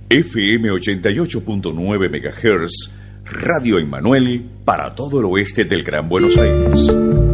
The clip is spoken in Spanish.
FM 88.9 MHz, Radio Emmanuel para todo el oeste del Gran Buenos Aires.